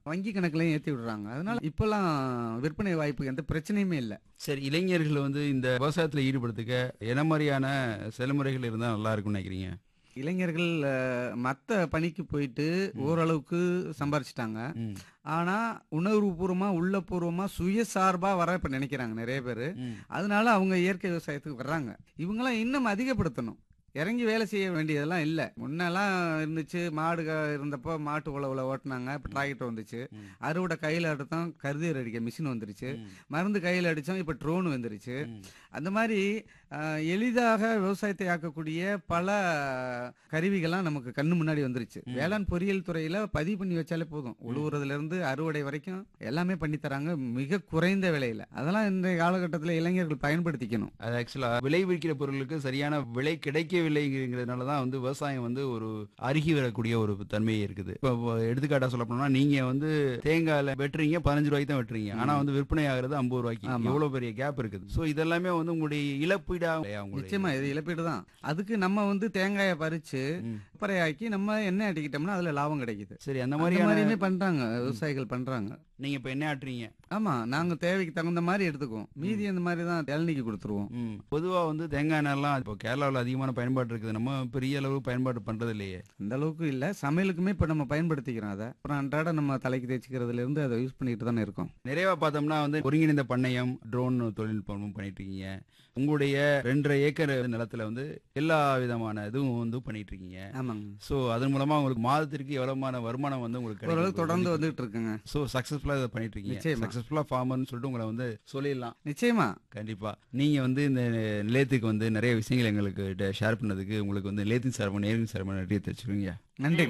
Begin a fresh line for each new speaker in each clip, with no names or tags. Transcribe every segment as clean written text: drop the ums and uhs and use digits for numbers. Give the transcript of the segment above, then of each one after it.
வங்கி கணக்குலயும் ஏத்தி விடுறாங்க. அதனால இப்பெல்லாம் விற்பனை வாய்ப்புக்கு எந்த பிரச்சனையுமே இல்ல.
சரி, இளைஞர்கள் வந்து இந்த விவசாயத்துல ஈடுபடுத்துக்க என்ன மாதிரியான செயல்முறைகள் இருந்தா நல்லா இருக்கும்னு நினைக்கிறீங்க?
இளைஞர்கள் மத்த பணிக்கு போயிட்டு ஓரளவுக்கு சம்பாரிச்சுட்டாங்க.
ம்.
ஆனா உணர்வுபூர்வமா, உள்ளபூர்வமா, சுயசார்பா வர இப்ப நினைக்கிறாங்க நிறைய பேரு.
ம்.
அதனால அவங்க இயற்கை விவசாயத்துக்கு வர்றாங்க. இவங்கெல்லாம் இன்னும் அதிகப்படுத்தணும். இறங்கி வேலை செய்ய வேண்டியதெல்லாம் இல்ல. முன்னெல்லாம் இருந்துச்சு, மாடு இருந்தப்போ மாட்டு உழவுல ஓட்டுனாங்க. இப்ப டிராக்டர் வந்துச்சு. அறுவடை கையில எடுத்தோம், கருதியர் அடிக்க மிஷின் வந்துருச்சு. மருந்து கையில அடிச்சோம், இப்ப ட்ரோன் வந்துருச்சு. அந்த மாதிரி எளிதாக விவசாயத்தை ஆக்கக்கூடிய பல கருவிகள்லாம் நமக்கு கண்ணு முன்னாடி வந்துருச்சு. வேளாண் பொறியியல் துறையில பதிவு பண்ணி வச்சாலே போதும். உழுவுறதுல இருந்து அறுவடை வரைக்கும் எல்லாமே பண்ணி தராங்க மிக குறைந்த விலையில. அதெல்லாம் இன்றைய காலகட்டத்தில் இளைஞர்கள் பயன்படுத்திக்கணும்.
அது ஆக்சுவலா விளைவிக்கிற பொருளுக்கு சரியான விலை கிடைக்கவில்லைங்கிறதுனால தான் வந்து விவசாயம் வந்து ஒரு அருகி வரக்கூடிய ஒரு தன்மை இருக்குது. இப்போ எடுத்துக்காட்டா சொல்ல போனா நீங்க வந்து தேங்காயில வெட்டுறீங்க 15 ரூபாய்க்கு தான் வெட்டுறீங்க. ஆனா வந்து விற்பனை ஆகுறது 50 ரூபாய்க்கு. எவ்வளவு பெரிய கேப் இருக்குது. சோ இதெல்லாமே வந்து உங்களுடைய இழப்பீடா இல்லையா?
நிச்சயமா இது இழப்பீடு தான். அதுக்கு நம்ம வந்து தேங்காயை பறிச்சு பறையாக்கி நம்ம எண்ணெய் அடிக்கிட்டோம்னா அதுல லாபம் கிடைக்குது.
சரி, அந்த
மாதிரியுமே பண்றாங்க, விவசாயிகள் பண்றாங்க.
நீங்க இப்ப என்ன ஆட்டுறீங்க?
ஆமா, நாங்க தேவைக்கு தகுந்த மாதிரி எடுத்துக்குவோம். மீதி அந்த மாதிரி தான் இளநீக்கு கொடுத்துருவோம்.
பொதுவா வந்து தேங்காய் எண்ணெய்லாம் இப்போ கேரளாவில் அதிகமான பயன்பாடு இருக்குது. நம்ம பெரிய அளவு பயன்பாடு பண்றது இல்லையே.
அந்த அளவுக்கு இல்ல. சமையலுக்குமே இப்ப நம்ம பயன்படுத்திக்கிறோம். அதை அப்புறம் அன்றாட நம்ம தலைக்கு தேய்ச்சிக்கிறதுல இருந்து அதை யூஸ் பண்ணிட்டு தானே இருக்கோம்.
நிறைவா பார்த்தோம்னா வந்து ஒருங்கிணைந்த பண்ணையம், ட்ரோன் தொழில்நுட்பமும் பண்ணிட்டு இருக்கீங்க. உங்களுடைய 2.5 ஏக்கர் நிலத்துல வந்து எல்லா விதமான இதுவும் வந்து பண்ணிட்டு இருக்கீங்க.
ஆமாங்க.
சோ அதன் மூலமா உங்களுக்கு மாதத்திற்கு எவ்வளவுமான வருமானம் வந்து உங்களுக்கு
ஓரளவு தொடர்ந்து வந்துட்டு இருக்குங்க.
சோ சக்சஸ்ஃபுல்லா இதை பண்ணிட்டு இருக்கீங்க. சக்சஸ்ஃபுல்லா ஃபார்மர்னு சொல்லிட்டு உங்களை வந்து சொல்லிடலாம்.
நிச்சயமா.
கண்டிப்பா நீங்க வந்து இந்த நிலையத்துக்கு வந்து நிறைய விஷயங்கள் எங்களுக்கு ஷேர் பண்ணதுக்கு உங்களுக்கு வந்து நிலையத்தின் சார்பாக நேரின் சார்பாக நன்றியை தெரிவிச்சுக்கீங்க.
நன்றி.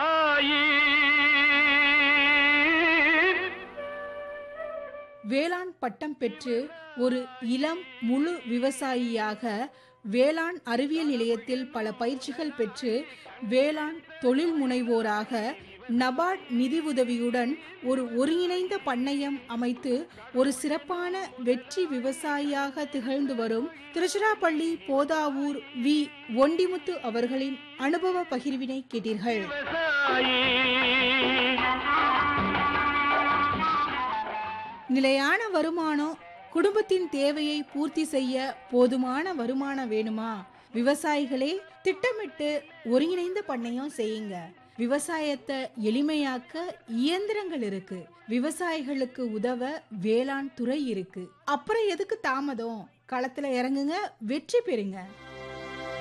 வேளாண் பட்டம் பெற்று ஒரு இளம் முழு விவசாயியாக வேளாண் அறிவியல் நிலையத்தில் பல பயிற்சிகள் பெற்று வேளாண் தொழில் முனைவோராக நபார்ட் நிதி உதவியுடன் ஒரு ஒருங்கிணைந்த பண்ணையம் அமைத்து ஒரு சிறப்பான வெற்றி விவசாயியாக திகழ்ந்து வரும் திருச்சிராப்பள்ளி போதாவூர் வி ஒண்டிமுத்து அவர்களின் அனுபவ பகிர்வினை கேட்டீர்கள். நிலையான வருமானம், குடும்பத்தின் தேவையை பூர்த்தி செய்ய போதுமான வருமானம் வேணுமா? விவசாயிகளே திட்டமிட்டு ஒருங்கிணைந்த பண்ணையம் செய்யுங்க. விவசாயத்தை எளிமையாக்க இயந்திரங்கள் இருக்கு. விவசாயிகளுக்கு உதவ வேளாண் துறை இருக்கு. அப்புறம் எதுக்கு தாமதம்? களத்துல இறங்குங்க, வெற்றி பெறுங்க.